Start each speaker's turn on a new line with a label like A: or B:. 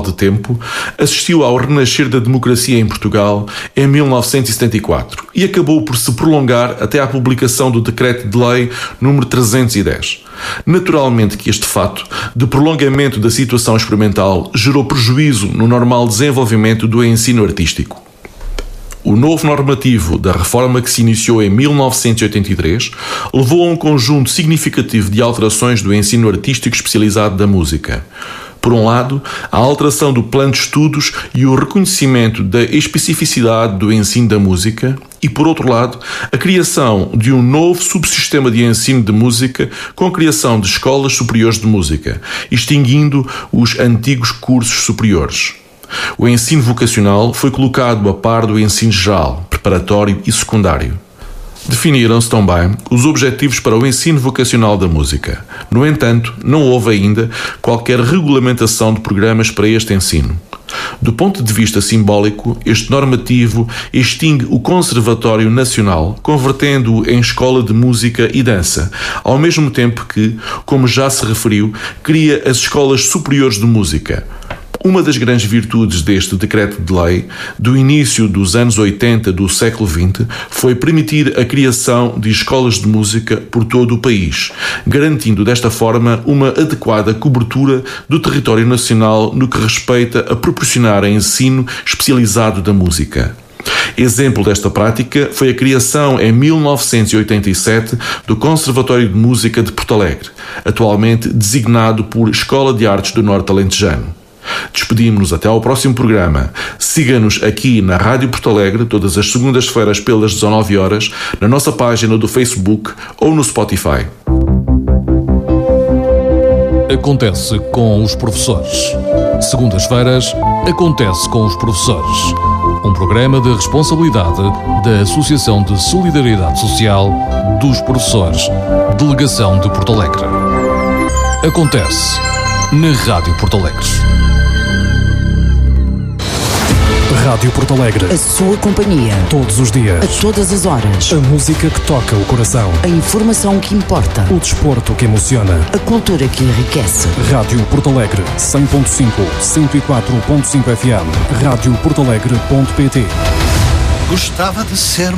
A: de tempo, assistiu ao renascer da democracia em Portugal em 1974 e acabou por se prolongar até à publicação do Decreto de Lei número 310. Naturalmente que este fato de prolongamento da situação experimental gerou prejuízo no normal desenvolvimento do ensino artístico. O novo normativo da reforma que se iniciou em 1983 levou a um conjunto significativo de alterações do ensino artístico especializado da música. Por um lado, a alteração do plano de estudos e o reconhecimento da especificidade do ensino da música e, por outro lado, a criação de um novo subsistema de ensino de música com a criação de escolas superiores de música, extinguindo os antigos cursos superiores. O ensino vocacional foi colocado a par do ensino geral, preparatório e secundário. Definiram-se também os objetivos para o ensino vocacional da música. No entanto, não houve ainda qualquer regulamentação de programas para este ensino. Do ponto de vista simbólico, este normativo extingue o Conservatório Nacional, convertendo-o em escola de música e dança, ao mesmo tempo que, como já se referiu, cria as escolas superiores de música. Uma das grandes virtudes deste decreto de lei, do início dos anos 80 do século XX, foi permitir a criação de escolas de música por todo o país, garantindo desta forma uma adequada cobertura do território nacional no que respeita a proporcionar ensino especializado da música. Exemplo desta prática foi a criação em 1987 do Conservatório de Música de Porto Alegre, atualmente designado por Escola de Artes do Norte Alentejano. Despedimos-nos até ao próximo programa. Siga-nos aqui na Rádio Porto Alegre todas as segundas-feiras pelas 19 horas, na nossa página do Facebook ou no Spotify.
B: Acontece com os professores. Segundas-feiras, acontece com os professores. Um programa de responsabilidade da Associação de Solidariedade Social dos Professores, Delegação de Porto Alegre. Acontece na Rádio Porto Alegre.
C: Rádio Porto Alegre.
D: A sua companhia.
C: Todos os dias.
D: A todas as horas.
C: A música que toca o coração.
D: A informação que importa.
C: O desporto que emociona.
D: A cultura que enriquece.
C: Rádio Porto Alegre. 100.5, 104.5 FM. Radioportoalegre.pt.
E: Gostava de ser